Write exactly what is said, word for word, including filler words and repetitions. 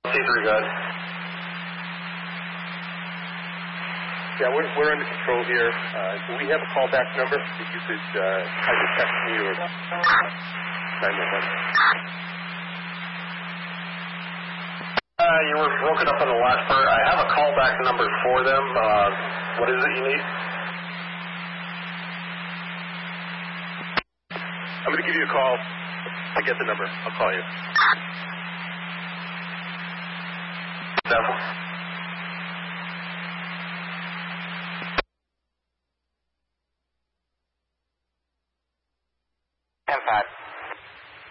T three, good. Yeah, we're, we're under control here. Uh, do we have a callback number that you could uh, either text me or nine one one? Uh, you were broken up on the last part. I have a callback number for them. Uh, what is it you need? I'm going to give you a call. I get the number. I'll call you. Seven.